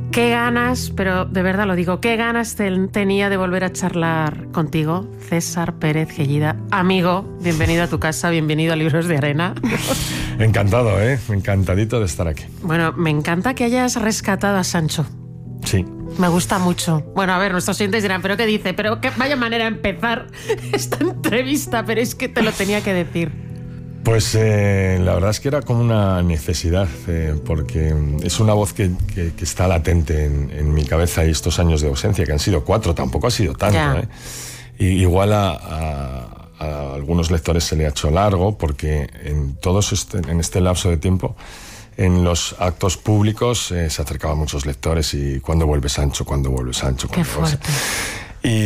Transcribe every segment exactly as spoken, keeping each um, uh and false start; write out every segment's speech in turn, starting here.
Qué ganas, pero de verdad lo digo, qué ganas te, tenía de volver a charlar contigo, César Pérez Gellida. Amigo, bienvenido a tu casa, bienvenido a Libros de Arena. Encantado, ¿eh? Encantadito de estar aquí. Bueno, me encanta que hayas rescatado a Sancho. Sí. Me gusta mucho. Bueno, a ver, nuestros oyentes dirán, ¿pero qué dice? Pero qué vaya manera de empezar esta entrevista, pero es que te lo tenía que decir. Pues eh, la verdad es que era como una necesidad, eh, porque es una voz que, que, que está latente en, en mi cabeza, y estos años de ausencia, que han sido cuatro, tampoco ha sido tanto. ¿eh? Y igual a, a, a algunos lectores se le ha hecho largo, porque en, todos este, en este lapso de tiempo, en los actos públicos eh, se acercaban muchos lectores y ¿cuándo vuelve Sancho? ¿Cuándo vuelve Sancho? Qué fuerte. Y,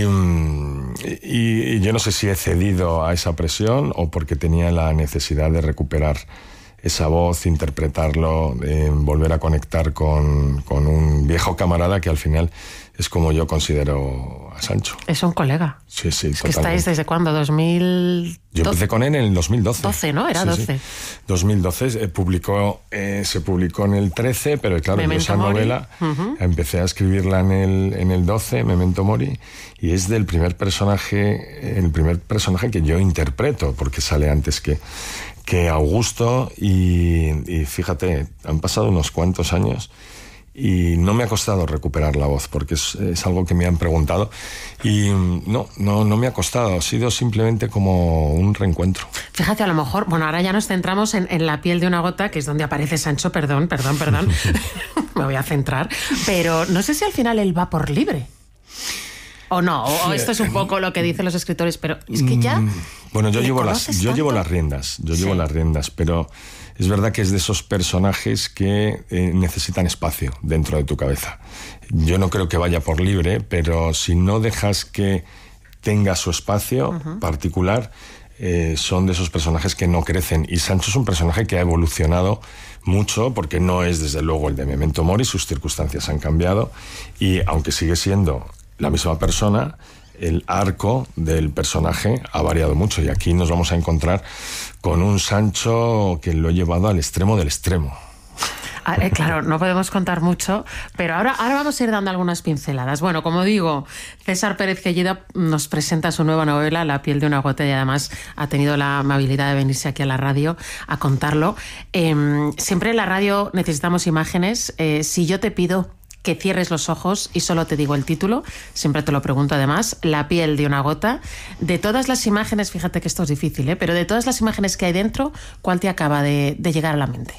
y, y yo no sé si he cedido a esa presión o porque tenía la necesidad de recuperar esa voz, interpretarlo, eh, volver a conectar con, con un viejo camarada que al final es como yo considero a Sancho. Es un colega. Sí, sí, es que estáis desde cuándo, dos mil... Yo empecé con él en el dos mil doce. doce, ¿no? Era sí, doce. Sí. dos mil doce eh, publicó, eh, se publicó en el trece, pero claro, yo esa Mori. novela uh-huh. empecé a escribirla en el, en el doce, Memento Mori, y es del primer personaje, el primer personaje que yo interpreto, porque sale antes que, que Augusto, y, y fíjate, han pasado unos cuantos años y no me ha costado recuperar la voz, porque es, es algo que me han preguntado, y no, no, no me ha costado, ha sido simplemente como un reencuentro. Fíjate, a lo mejor, bueno, ahora ya nos centramos en, en La piel de una gota, que es donde aparece Sancho, perdón, perdón, perdón, me voy a centrar, pero no sé si al final él va por libre. O no, o esto es un poco lo que dicen los escritores, pero es que ya... Bueno, yo llevo las, yo llevo las riendas, yo llevo sí. las riendas, pero es verdad que es de esos personajes que eh, necesitan espacio dentro de tu cabeza. Yo no creo que vaya por libre, pero si no dejas que tenga su espacio uh-huh. particular, eh, son de esos personajes que no crecen. Y Sancho es un personaje que ha evolucionado mucho, porque no es desde luego el de Memento Mori, sus circunstancias han cambiado, y aunque sigue siendo la misma persona, el arco del personaje ha variado mucho, y aquí nos vamos a encontrar con un Sancho que lo he llevado al extremo del extremo. Ah, eh, claro, no podemos contar mucho, pero ahora, ahora vamos a ir dando algunas pinceladas. Bueno, como digo, César Pérez Gellida nos presenta su nueva novela, La piel de una gota, y además ha tenido la amabilidad de venirse aquí a la radio a contarlo. Eh, siempre en la radio necesitamos imágenes. Eh, si yo te pido que cierres los ojos y solo te digo el título, siempre te lo pregunto además, La piel de una gota, de todas las imágenes, fíjate que esto es difícil, ¿eh? Pero de todas las imágenes que hay dentro, ¿cuál te acaba de, de llegar a la mente?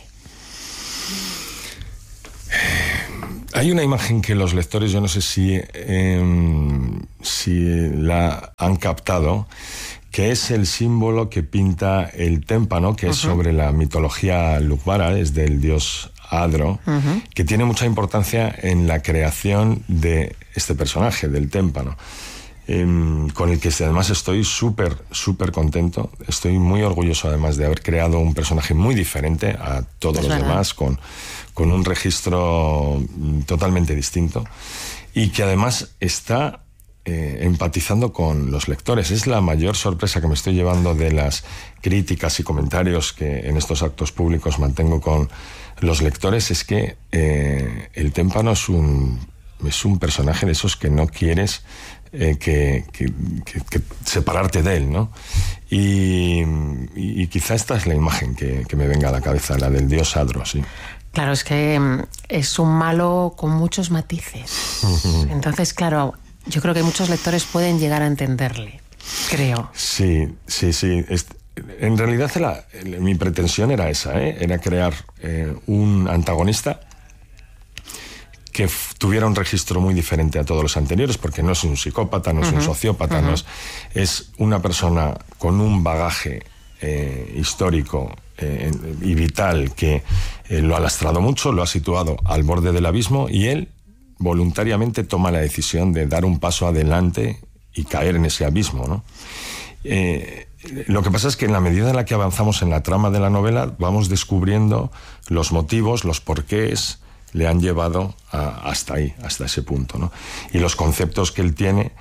Hay una imagen que los lectores, yo no sé si, eh, si la han captado, que es el símbolo que pinta el témpano, que uh-huh. es sobre la mitología Lugbara, es del dios Adro, uh-huh. que tiene mucha importancia en la creación de este personaje, del témpano, eh, con el que además estoy súper, súper contento. Estoy muy orgulloso además de haber creado un personaje muy diferente a todos es los verdad. demás, con, con un registro totalmente distinto, y que además está eh, empatizando con los lectores. Es la mayor sorpresa que me estoy llevando de las críticas y comentarios que en estos actos públicos mantengo con los lectores, es que eh, el témpano es un, es un personaje de esos que no quieres eh, que, que, que, que separarte de él, ¿no? Y, y, y quizá esta es la imagen que, que me venga a la cabeza, la del dios Adro, sí. Claro, es que es un malo con muchos matices. Entonces, claro, yo creo que muchos lectores pueden llegar a entenderle, creo. Sí, sí, sí. Es, En realidad la, mi pretensión era esa, ¿eh? Era crear eh, un antagonista que f- tuviera un registro muy diferente a todos los anteriores, porque no es un psicópata, no es uh-huh. un sociópata, uh-huh. no es, es una persona con un bagaje eh, histórico eh, y vital que eh, lo ha lastrado mucho, lo ha situado al borde del abismo, y él voluntariamente toma la decisión de dar un paso adelante y caer en ese abismo, ¿no? Eh, Lo que pasa es que en la medida en la que avanzamos en la trama de la novela, vamos descubriendo los motivos, los porqués le han llevado a, hasta ahí, hasta ese punto, ¿no? Y los conceptos que él tiene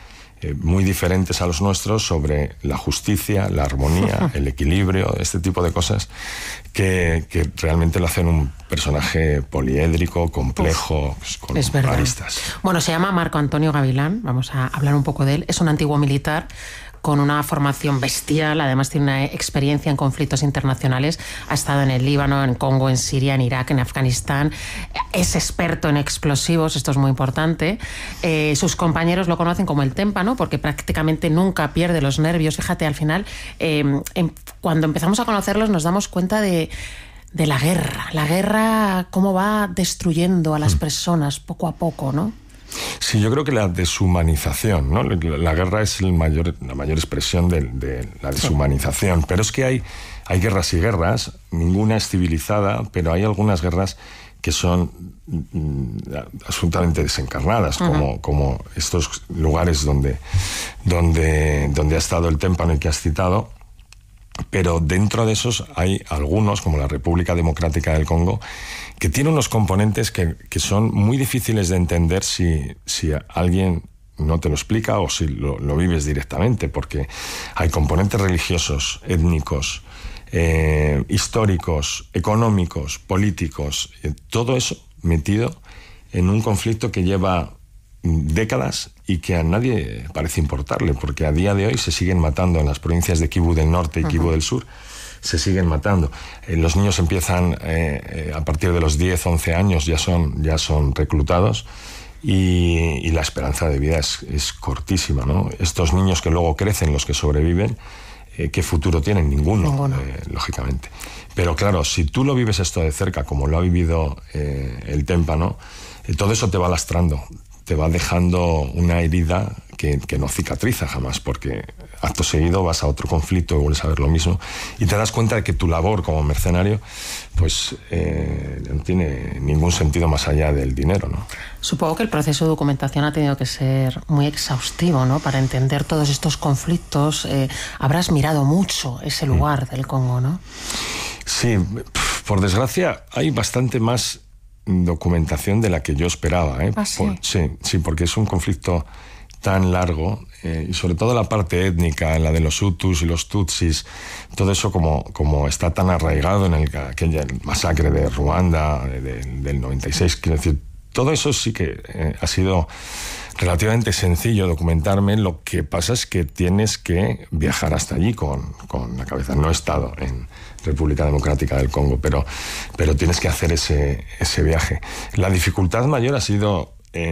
eh, muy diferentes a los nuestros sobre la justicia, la armonía, el equilibrio, este tipo de cosas que, que realmente lo hacen un personaje poliédrico, complejo, pues, con es verdad. aristas. Bueno, se llama Marco Antonio Gavilán, vamos a hablar un poco de él. Es un antiguo militar con una formación bestial, además tiene una experiencia en conflictos internacionales, ha estado en el Líbano, en Congo, en Siria, en Irak, en Afganistán, es experto en explosivos, esto es muy importante. Eh, sus compañeros lo conocen como el témpano, porque prácticamente nunca pierde los nervios. Fíjate, al final, eh, en, cuando empezamos a conocerlos nos damos cuenta de... de la guerra, la guerra cómo va destruyendo a las personas poco a poco, ¿no? Sí, yo creo que la deshumanización, ¿no? La guerra es el mayor, la mayor expresión de, de la deshumanización, pero es que hay, hay guerras y guerras, ninguna es civilizada, pero hay algunas guerras que son mm, absolutamente desencarnadas, uh-huh. como, como estos lugares donde, donde, donde ha estado el témpano y que has citado. Pero dentro de esos hay algunos, como la República Democrática del Congo, que tiene unos componentes que, que son muy difíciles de entender si, si alguien no te lo explica o si lo, lo vives directamente, porque hay componentes religiosos, étnicos, eh, históricos, económicos, políticos, eh, todo eso metido en un conflicto que lleva décadas y que a nadie parece importarle, porque a día de hoy se siguen matando en las provincias de Kivu del Norte y Kivu uh-huh. del Sur, se siguen matando. Eh, los niños empiezan eh, eh, a partir de los diez, once años, ya son, ya son reclutados y, y la esperanza de vida es, es cortísima, ¿no? Estos niños que luego crecen, los que sobreviven, eh, ¿qué futuro tienen? Ninguno, Ninguno. Eh, lógicamente. Pero claro, si tú lo vives esto de cerca, como lo ha vivido eh, el témpano, eh, todo eso te va lastrando, te va dejando una herida que, que no cicatriza jamás, porque acto seguido vas a otro conflicto y vuelves a ver lo mismo y te das cuenta de que tu labor como mercenario pues eh, no tiene ningún sentido más allá del dinero, ¿no? Supongo que el proceso de documentación ha tenido que ser muy exhaustivo, ¿no? Para entender todos estos conflictos. Eh, habrás mirado mucho ese lugar mm. del Congo, ¿no? Sí, por desgracia hay bastante más documentación de la que yo esperaba, ¿eh? ¿Ah, sí? Por, sí, sí, porque es un conflicto tan largo eh, y sobre todo la parte étnica, la de los Hutus y los Tutsis, todo eso como, como está tan arraigado en el, aquella masacre de Ruanda de, de, del noventa y seis, quiero decir, todo eso sí que eh, ha sido relativamente sencillo documentarme. Lo que pasa es que tienes que viajar hasta allí con, con la cabeza. No he estado en República Democrática del Congo, pero, pero tienes que hacer ese, ese viaje. La dificultad mayor ha sido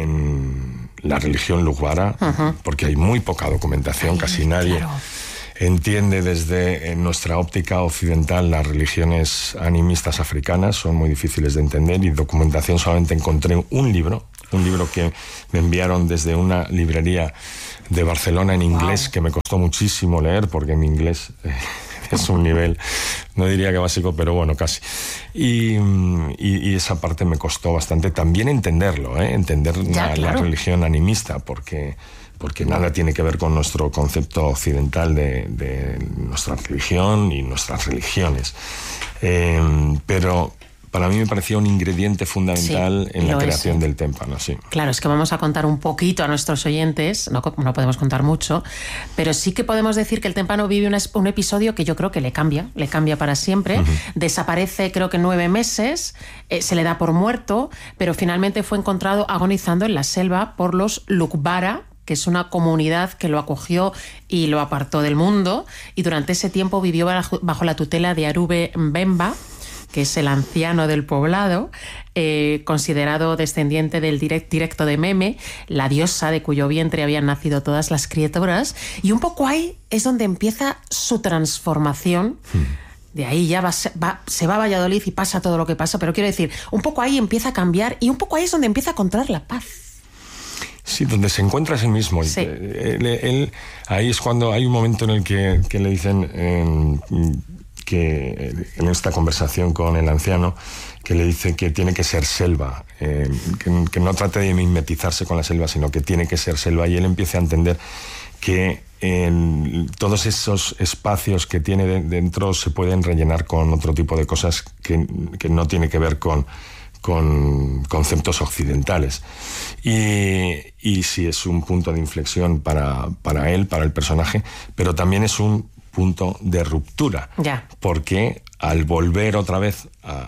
en la religión lugbara, uh-huh. porque hay muy poca documentación, Ay, casi nadie claro. entiende desde nuestra óptica occidental las religiones animistas africanas, son muy difíciles de entender, y documentación solamente encontré un libro, un libro que me enviaron desde una librería de Barcelona en inglés, wow. que me costó muchísimo leer, porque mi inglés eh, es un nivel, no diría que básico, pero bueno, casi. Y, y, y esa parte me costó bastante también entenderlo, ¿eh? entender ya, la, claro. la religión animista, porque, porque nada tiene que ver con nuestro concepto occidental de, de nuestra religión y nuestras religiones. Eh, pero... para mí me parecía un ingrediente fundamental sí, en la creación es. del témpano, sí. Claro, es que vamos a contar un poquito a nuestros oyentes, no, no podemos contar mucho, pero sí que podemos decir que el témpano vive un, un episodio que yo creo que le cambia, le cambia para siempre. Uh-huh. Desaparece creo que nueve meses, eh, se le da por muerto, pero finalmente fue encontrado agonizando en la selva por los Lugbara, que es una comunidad que lo acogió y lo apartó del mundo, y durante ese tiempo vivió bajo, bajo la tutela de Arube Mbemba, que es el anciano del poblado, eh, considerado descendiente del direct, directo de Meme, la diosa de cuyo vientre habían nacido todas las criaturas, y un poco ahí es donde empieza su transformación. Hmm. De ahí ya va, va, se va a Valladolid y pasa todo lo que pasa, pero quiero decir, un poco ahí empieza a cambiar y un poco ahí es donde empieza a encontrar la paz. Sí, donde se encuentra es el mismo. Sí. Él, él, ahí es cuando hay un momento en el que, que le dicen... Eh, que en esta conversación con el anciano, que le dice que tiene que ser selva, eh, que, que no trate de mimetizarse con la selva, sino que tiene que ser selva, y él empieza a entender que en todos esos espacios que tiene de, dentro se pueden rellenar con otro tipo de cosas que, que no tiene que ver con, con conceptos occidentales. Y, y sí, es un punto de inflexión para, para él, para el personaje, pero también es un punto de ruptura. Ya. Porque al volver otra vez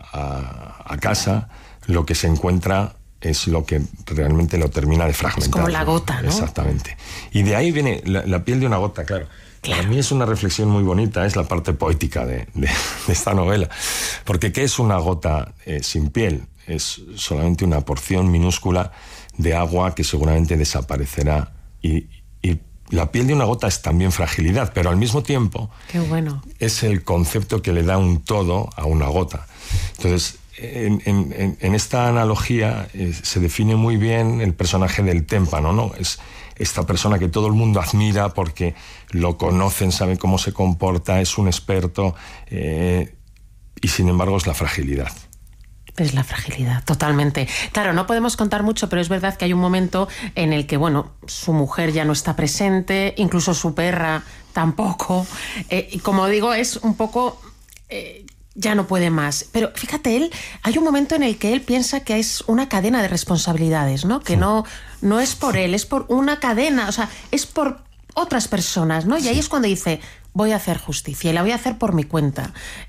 a, a, a casa, lo que se encuentra es lo que realmente lo termina de fragmentar. Es como la gota, ¿no? Exactamente. Y de ahí viene la, la piel de una gota, claro. Claro. Para mí es una reflexión muy bonita, es la parte poética de, de, de esta novela. Porque ¿qué es una gota eh, sin piel? Es solamente una porción minúscula de agua que seguramente desaparecerá. Y, y la piel de una gota es también fragilidad, pero al mismo tiempo Qué bueno. es el concepto que le da un todo a una gota. Entonces, en, en, en esta analogía eh, se define muy bien el personaje del témpano, ¿no? Es esta persona que todo el mundo admira porque lo conocen, saben cómo se comporta, es un experto, eh, y sin embargo es la fragilidad. Es la fragilidad, totalmente. Claro, no podemos contar mucho, pero es verdad que hay un momento en el que, bueno, su mujer ya no está presente, incluso su perra tampoco. Eh, y como digo, es un poco... Eh, ya no puede más. Pero fíjate, él, hay un momento en el que él piensa que es una cadena de responsabilidades, ¿no? Que sí. no, no es por él, es por una cadena, o sea, es por otras personas, ¿no? Y sí. ahí es cuando dice, voy a hacer justicia y la voy a hacer por mi cuenta.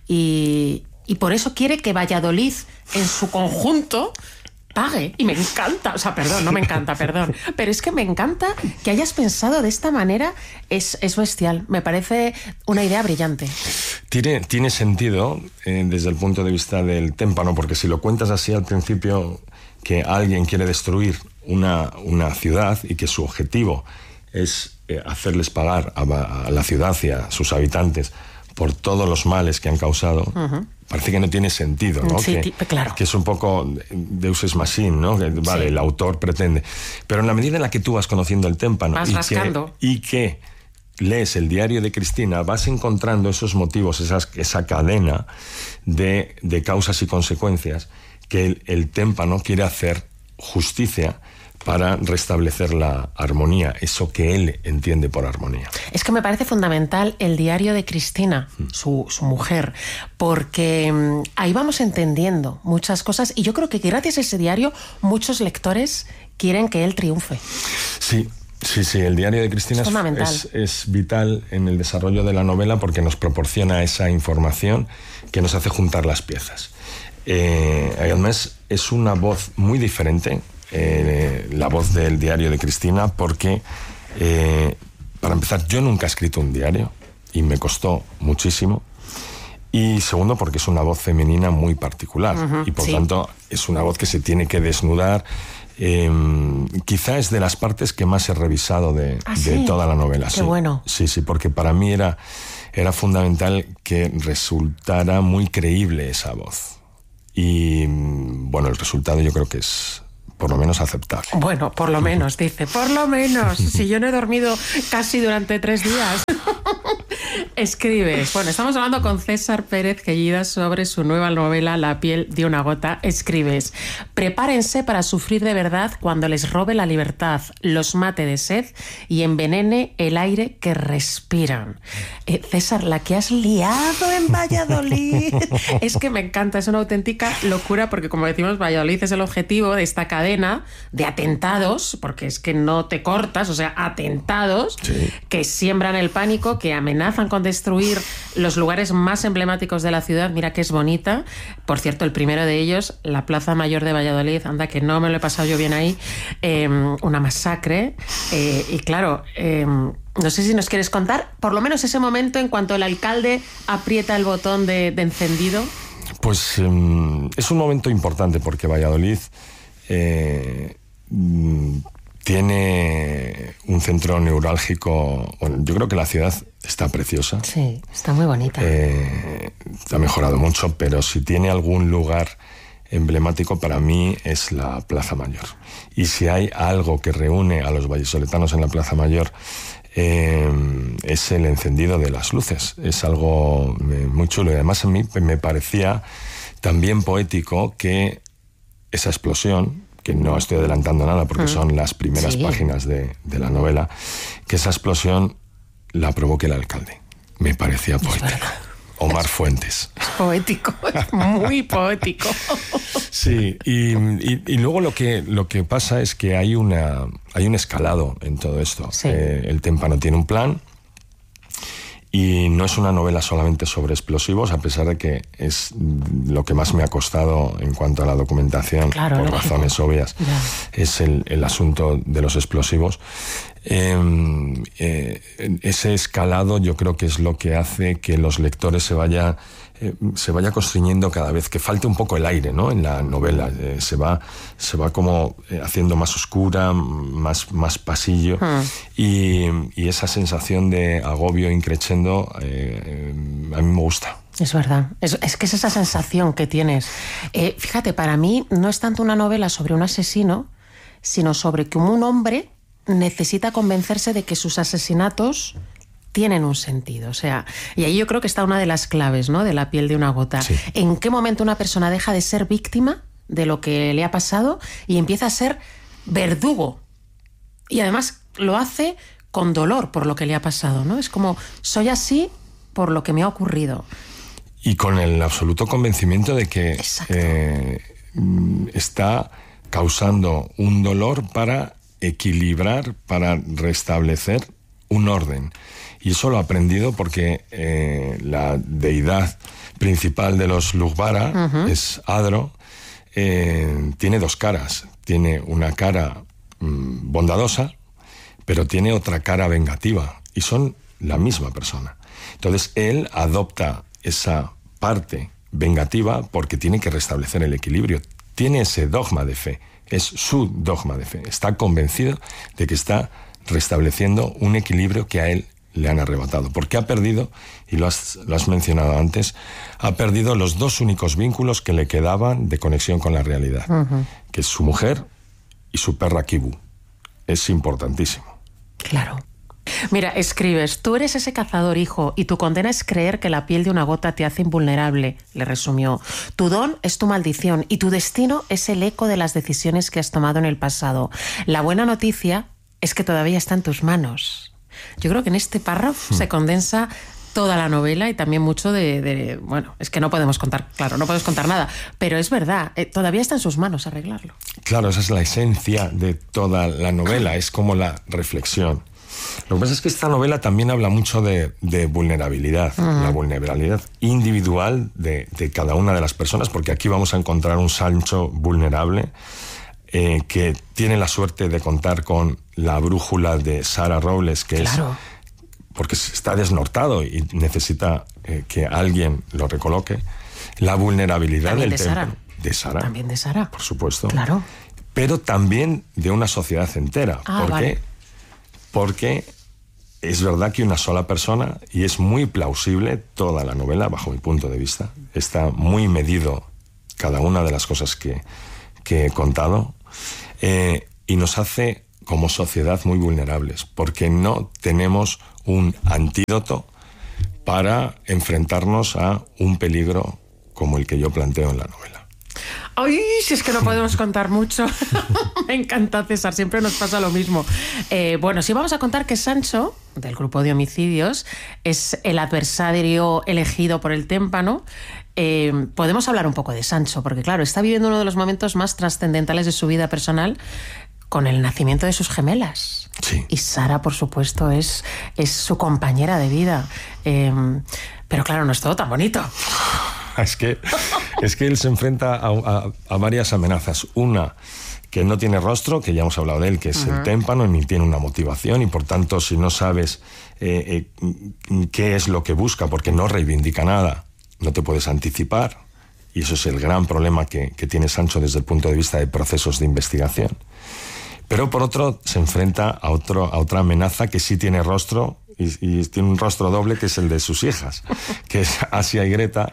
Y, y por eso quiere que Valladolid en su conjunto pague. Y me encanta, o sea, perdón, no me encanta, perdón, pero es que me encanta que hayas pensado de esta manera, es, es bestial, me parece una idea brillante. Tiene, tiene sentido eh, desde el punto de vista del témpano, porque si lo cuentas así al principio, que alguien quiere destruir una, una ciudad y que su objetivo es eh, hacerles pagar a, a la ciudad y a sus habitantes por todos los males que han causado, uh-huh. parece que no tiene sentido, ¿no? Sí, que, claro. que es un poco Deus ex machina, ¿no? Que, vale, sí. el autor pretende. Pero en la medida en la que tú vas conociendo el témpano vas y rascando. que, y que lees el diario de Cristina, vas encontrando esos motivos, esas, esa cadena de, de causas y consecuencias que el, el témpano quiere hacer justicia para restablecer la armonía, eso que él entiende por armonía. Es que me parece fundamental el diario de Cristina, mm. su, su mujer, porque um, ahí vamos entendiendo muchas cosas y yo creo que gracias a ese diario muchos lectores quieren que él triunfe. Sí. Sí, sí, el diario de Cristina es, es, es vital en el desarrollo de la novela porque nos proporciona esa información que nos hace juntar las piezas. Eh, además, es una voz muy diferente, eh, la voz del diario de Cristina, porque, eh, para empezar, yo nunca he escrito un diario y me costó muchísimo. Y segundo, porque es una voz femenina muy particular uh-huh, y, por sí. tanto, es una voz que se tiene que desnudar. Eh, quizá es de las partes que más he revisado de, ¿Ah, de sí? toda la novela. Qué sí. bueno. Sí, sí, porque para mí era, era fundamental que resultara muy creíble esa voz. Y bueno, el resultado yo creo que es por lo menos aceptable. Bueno, por lo menos, dice, por lo menos. Si yo no he dormido casi durante tres días. Escribes. Bueno, estamos hablando con César Pérez Quejidas sobre su nueva novela La piel de una gota. Escribes: prepárense para sufrir de verdad cuando les robe la libertad, los mate de sed y envenene el aire que respiran. Eh, César, la que has liado en Valladolid. Es que me encanta, es una auténtica locura porque, como decimos, Valladolid es el objetivo de esta cadena de atentados, porque es que no te cortas, o sea, atentados sí. que siembran el pánico, que amenazan con destruir los lugares más emblemáticos de la ciudad. Mira que es bonita. Por cierto, el primero de ellos, la Plaza Mayor de Valladolid, anda que no me lo he pasado yo bien ahí, eh, una masacre. Eh, y claro, eh, no sé si nos quieres contar, por lo menos ese momento en cuanto el alcalde aprieta el botón de, de encendido. Pues eh, es un momento importante porque Valladolid eh, tiene un centro neurálgico. Bueno, yo creo que la ciudad está preciosa. Sí, está muy bonita. Eh, ha mejorado mucho, pero si tiene algún lugar emblemático para mí es la Plaza Mayor. Y si hay algo que reúne a los vallisoletanos en la Plaza Mayor, eh, es el encendido de las luces. Es algo eh, muy chulo. Y además a mí me parecía también poético que esa explosión, que no estoy adelantando nada porque mm. son las primeras sí. páginas de, de la novela, que esa explosión la provoque el alcalde. Me parecía poético. Omar Fuentes. Es poético, es muy poético. Sí, y, y, y luego lo que, lo que pasa es que hay, una, hay un escalado en todo esto. Sí. Eh, el Témpano tiene un plan y no es una novela solamente sobre explosivos, a pesar de que es lo que más me ha costado en cuanto a la documentación, claro, por lógico. razones obvias, ya. es el, el asunto de los explosivos. Eh, eh, ese escalado yo creo que es lo que hace que los lectores se vaya eh, se vaya constriñendo cada vez, que falte un poco el aire, ¿no? En la novela eh, se va se va como eh, haciendo más oscura, más, más pasillo, hmm. y, y esa sensación de agobio increchendo eh, eh, a mí me gusta. Es verdad, es, es que es esa sensación que tienes. Eh, fíjate, para mí no es tanto una novela sobre un asesino, sino sobre que un hombre necesita convencerse de que sus asesinatos tienen un sentido. O sea, y ahí yo creo que está una de las claves, ¿no?, de La piel de una gota. Sí. ¿En qué momento una persona deja de ser víctima de lo que le ha pasado y empieza a ser verdugo? Y además lo hace con dolor por lo que le ha pasado, ¿no? Es como, soy así por lo que me ha ocurrido. Y con el absoluto convencimiento de que eh, está causando un dolor para equilibrar, para restablecer un orden. Y eso lo ha aprendido porque eh, la deidad principal de los Lugbara, uh-huh. es Adro, eh, tiene dos caras. Tiene una cara mmm, bondadosa, pero tiene otra cara vengativa. Y son la misma persona. Entonces él adopta esa parte vengativa porque tiene que restablecer el equilibrio. Tiene ese dogma de fe. Es su dogma de fe. Está convencido de que está restableciendo un equilibrio que a él le han arrebatado. Porque ha perdido, y lo has, lo has mencionado antes, ha perdido los dos únicos vínculos que le quedaban de conexión con la realidad, uh-huh. que es su mujer y su perra Kibu. Es importantísimo. Claro. Mira, escribes, tú eres ese cazador, hijo, y tu condena es creer que la piel de una gota te hace invulnerable, le resumió. Tu don es tu maldición y tu destino es el eco de las decisiones que has tomado en el pasado. La buena noticia es que todavía está en tus manos. Yo creo que en este párrafo hmm. se condensa toda la novela y también mucho de, de... Bueno, es que no podemos contar, claro, no podemos contar nada, pero es verdad, eh, todavía está en sus manos arreglarlo. Claro, esa es la esencia de toda la novela, es como la reflexión. Lo que pasa es que esta novela también habla mucho de, de vulnerabilidad, uh-huh. la vulnerabilidad individual de, de cada una de las personas, porque aquí vamos a encontrar un Sancho vulnerable eh, que tiene la suerte de contar con la brújula de Sara Robles, que claro. es porque está desnortado y necesita eh, que alguien lo recoloque. La vulnerabilidad también del de templo. Sara. De Sara. También de Sara. Por supuesto. Claro. Pero también de una sociedad entera. Ah, porque vale. Porque es verdad que una sola persona, y es muy plausible toda la novela, bajo mi punto de vista, está muy medido cada una de las cosas que, que he contado, eh, y nos hace como sociedad muy vulnerables, porque no tenemos un antídoto para enfrentarnos a un peligro como el que yo planteo en la novela. ¡Ay, si es que no podemos contar mucho! Me encanta, César, siempre nos pasa lo mismo. Eh, bueno, sí vamos a contar que Sancho, del grupo de homicidios, es el adversario elegido por el Témpano. Eh, podemos hablar un poco de Sancho, porque claro, está viviendo uno de los momentos más trascendentales de su vida personal con el nacimiento de sus gemelas. Sí. Y Sara, por supuesto, es, es su compañera de vida. Eh, pero claro, no es todo tan bonito. Es que, es que él se enfrenta a, a, a varias amenazas. Una, que no tiene rostro, que ya hemos hablado de él, que es uh-huh. el témpano, ni tiene una motivación, y por tanto, si no sabes eh, eh, qué es lo que busca, porque no reivindica nada, no te puedes anticipar. Y eso es el gran problema que, que tiene Sancho desde el punto de vista de procesos de investigación. Pero por otro, se enfrenta a, otro, a otra amenaza que sí tiene rostro, y, y tiene un rostro doble, que es el de sus hijas, que es Asia y Greta.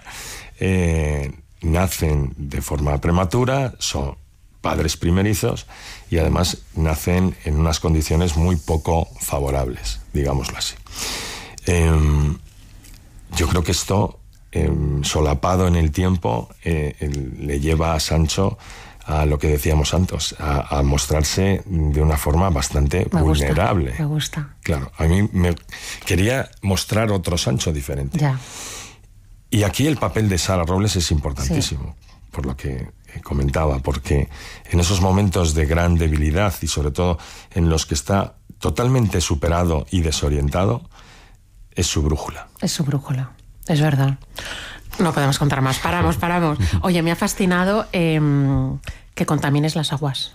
Eh, nacen de forma prematura, son padres primerizos y además nacen en unas condiciones muy poco favorables, digámoslo así. Eh, yo creo que esto, eh, solapado en el tiempo, eh, el, le lleva a Sancho a lo que decíamos antes, a, a mostrarse de una forma bastante me vulnerable. Gusta, me gusta. Claro, a mí me quería mostrar otro Sancho diferente. Ya. Y aquí el papel de Sara Robles es importantísimo, sí. por lo que comentaba, porque en esos momentos de gran debilidad y sobre todo en los que está totalmente superado y desorientado, es su brújula. Es su brújula, es verdad. No podemos contar más, paramos, paramos. Oye, me ha fascinado eh, que contamines las aguas.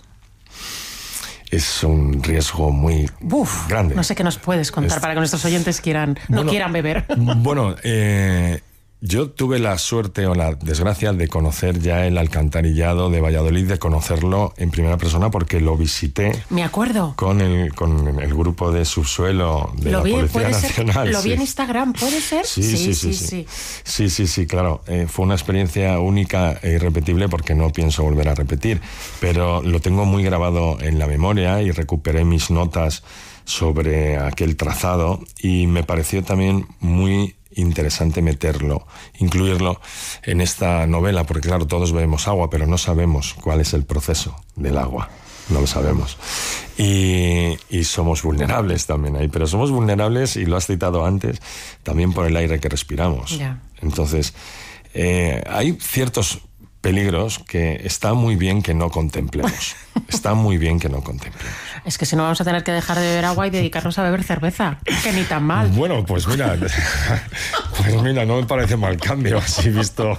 Es un riesgo muy Uf, grande. No sé qué nos puedes contar es... para que nuestros oyentes quieran, no bueno, quieran beber. Bueno, eh, yo tuve la suerte o la desgracia de conocer ya el alcantarillado de Valladolid, de conocerlo en primera persona porque lo visité. Me acuerdo. Con el, con el grupo de subsuelo de lo la vi, Policía Nacional. Ser, lo sí. vi en Instagram, ¿puede ser? Sí, sí, sí. Sí, sí, sí, sí, sí, sí claro. Eh, fue una experiencia única e irrepetible porque no pienso volver a repetir, pero lo tengo muy grabado en la memoria y recuperé mis notas sobre aquel trazado y me pareció también muy interesante meterlo, incluirlo en esta novela, porque claro, todos bebemos agua, pero no sabemos cuál es el proceso del agua, no lo sabemos. Y, y somos vulnerables también ahí, pero somos vulnerables, y lo has citado antes, también por el aire que respiramos. Yeah. Entonces, eh, hay ciertos peligros que está muy bien que no contemplemos. Está muy bien que no contemplemos. Es que si no vamos a tener que dejar de beber agua y dedicarnos a beber cerveza, que ni tan mal. Bueno, pues mira, pues mira, no me parece mal cambio, así visto.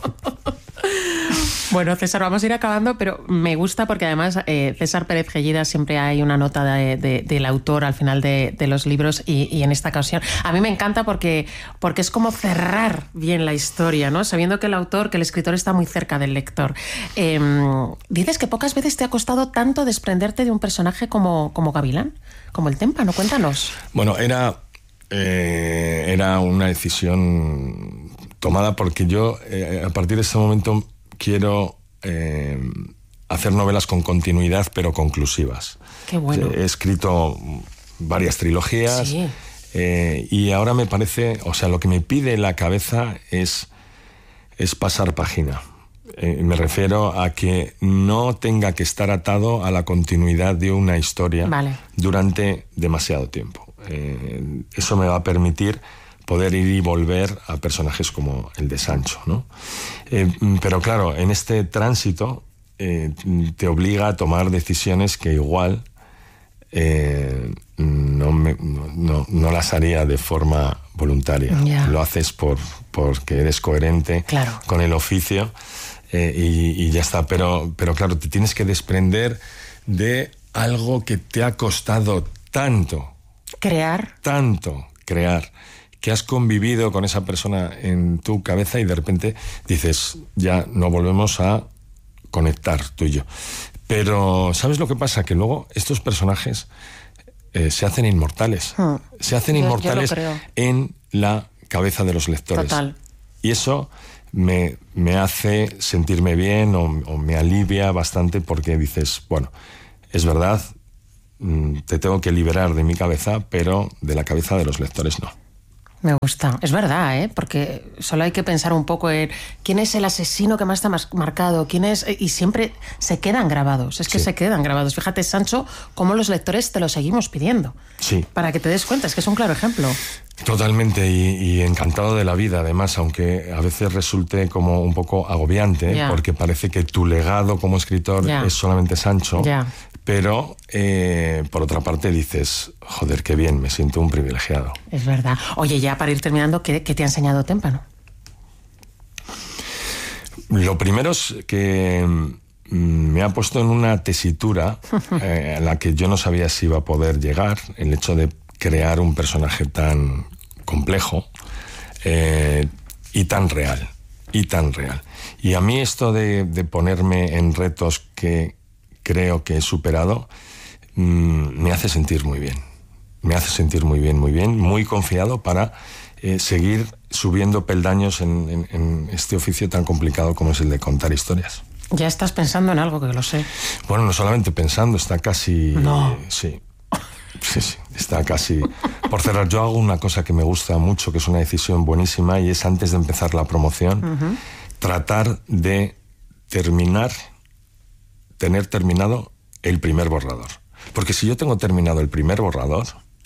Bueno, César, vamos a ir acabando, pero me gusta porque además eh, César Pérez Gellida siempre hay una nota de, de, del autor al final de, de los libros y, y en esta ocasión a mí me encanta porque, porque es como cerrar bien la historia, ¿no? Sabiendo que el autor, que el escritor está muy cerca del lector. Eh, dices que pocas veces te ha costado tanto desprenderte de un personaje como, como Gavilán, como el témpano. Cuéntanos. Bueno, era, eh, era una decisión tomada porque yo eh, a partir de ese momento quiero eh, hacer novelas con continuidad, pero conclusivas. Qué bueno. He escrito varias trilogías sí. eh, y ahora me parece, o sea, lo que me pide la cabeza es, es pasar página. Eh, me refiero a que no tenga que estar atado a la continuidad de una historia vale. durante demasiado tiempo. Eh, eso me va a permitir poder ir y volver a personajes como el de Sancho, ¿no? Eh, pero claro, en este tránsito eh, te obliga a tomar decisiones que igual eh, no, me, no, no las haría de forma voluntaria. Yeah. Lo haces por, porque eres coherente claro. con el oficio eh, y, y ya está. Pero, pero claro, te tienes que desprender de algo que te ha costado tanto. Crear. Tanto crear. Que has convivido con esa persona en tu cabeza y de repente dices, ya no volvemos a conectar tú y yo. Pero ¿sabes lo que pasa? Que luego estos personajes eh, se hacen inmortales. Hmm. Se hacen yo, inmortales yo en la cabeza de los lectores. Total. Y eso me, me hace sentirme bien o, o me alivia bastante porque dices, bueno, es verdad, te tengo que liberar de mi cabeza, pero de la cabeza de los lectores no. Me gusta, es verdad, ¿eh? Porque solo hay que pensar un poco en quién es el asesino que más te ha marcado, quién es, y siempre se quedan grabados, es que sí. se quedan grabados. Fíjate, Sancho, cómo los lectores te lo seguimos pidiendo. Sí. Para que te des cuenta, es que es un claro ejemplo. Totalmente, y, y encantado de la vida, además, aunque a veces resulte como un poco agobiante, yeah. porque parece que tu legado como escritor yeah. es solamente Sancho. Yeah. Pero, eh, por otra parte, dices, joder, qué bien, me siento un privilegiado. Es verdad. Oye, ya para ir terminando, ¿qué, qué te ha enseñado Témpano? Lo primero es que me ha puesto en una tesitura eh, a la que yo no sabía si iba a poder llegar, el hecho de crear un personaje tan complejo eh, y tan real, y tan real. Y a mí esto de, de ponerme en retos que creo que he superado, mmm, me hace sentir muy bien. Me hace sentir muy bien, muy bien, muy confiado para eh, seguir subiendo peldaños en, en, en este oficio tan complicado como es el de contar historias. Ya estás pensando en algo, que lo sé. Bueno, no solamente pensando, está casi... No. Eh, sí, sí, sí, está casi... Por cerrar, yo hago una cosa que me gusta mucho, que es una decisión buenísima, y es antes de empezar la promoción, uh-huh. tratar de terminar... tener terminado el primer borrador. Porque si yo tengo terminado el primer borrador,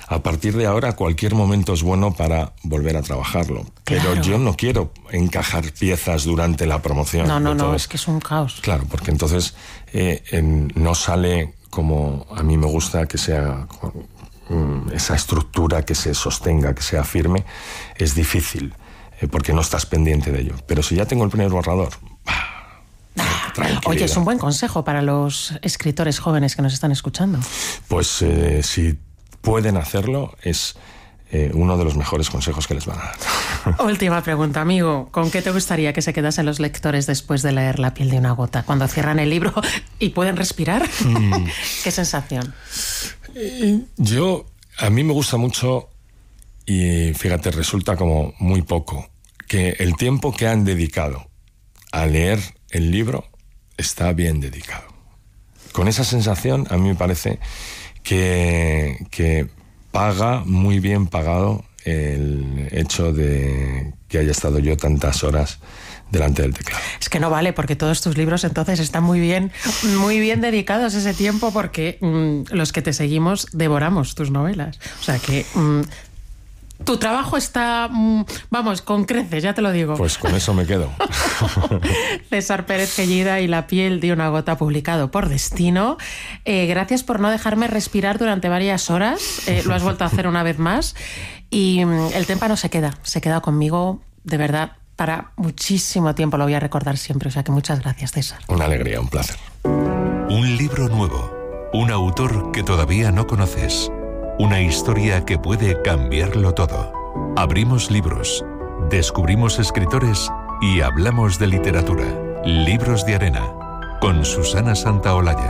a partir de ahora cualquier momento es bueno para volver a trabajarlo. Claro. Pero yo no quiero encajar piezas durante la promoción. No, no, no, entonces, es que es un caos. Claro, porque entonces eh, en, no sale como a mí me gusta que sea um, esa estructura que se sostenga, que sea firme. Es difícil, eh, porque no estás pendiente de ello. Pero si ya tengo el primer borrador... Oye, es un buen consejo para los escritores jóvenes que nos están escuchando. Pues eh, si pueden hacerlo, es eh, uno de los mejores consejos que les van a dar. Última pregunta, amigo. ¿Con qué te gustaría que se quedasen los lectores después de leer La piel de una gota? Cuando cierran el libro y pueden respirar. Mm. ¿Qué sensación? Eh, yo, a mí me gusta mucho, y fíjate, resulta como muy poco, que el tiempo que han dedicado a leer el libro está bien dedicado. Con esa sensación, a mí me parece que, que paga muy bien pagado el hecho de que haya estado yo tantas horas delante del teclado. Es que no vale, porque todos tus libros entonces están muy bien, muy bien dedicados ese tiempo, porque mmm, los que te seguimos devoramos tus novelas. O sea que... Mmm, tu trabajo está, vamos, con creces, ya te lo digo. Pues con eso me quedo. César Pérez Gellida y La piel de una gota, publicado por Destino. Eh, gracias por no dejarme respirar durante varias horas. Eh, lo has vuelto a hacer una vez más. Y um, el témpano se queda, se queda conmigo, de verdad, para muchísimo tiempo. Lo voy a recordar siempre. O sea que muchas gracias, César. Una alegría, un placer. Un libro nuevo. Un autor que todavía no conoces. Una historia que puede cambiarlo todo. Abrimos libros, descubrimos escritores y hablamos de literatura. Libros de Arena, con Susana Santaolalla.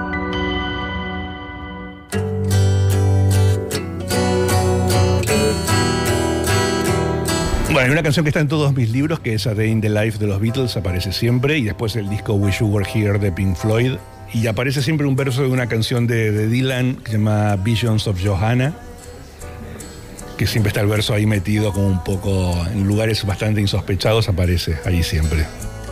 Bueno, hay una canción que está en todos mis libros, que es A Day in the Life de los Beatles, aparece siempre, y después el disco Wish You Were Here de Pink Floyd. Y aparece siempre un verso de una canción de, de Dylan que se llama Visions of Johanna, que siempre está el verso ahí metido como un poco en lugares bastante insospechados, aparece ahí siempre.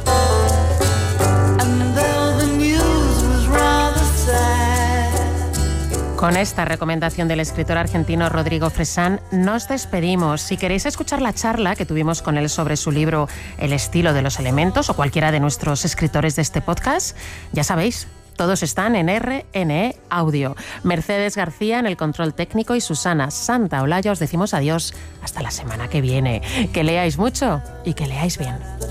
Con esta recomendación del escritor argentino Rodrigo Fresán nos despedimos. Si queréis escuchar la charla que tuvimos con él sobre su libro El estilo de los elementos, o cualquiera de nuestros escritores de este podcast, ya sabéis, todos están en R N E Audio. Mercedes García en el control técnico y Susana Santaolalla os decimos adiós hasta la semana que viene. Que leáis mucho y que leáis bien.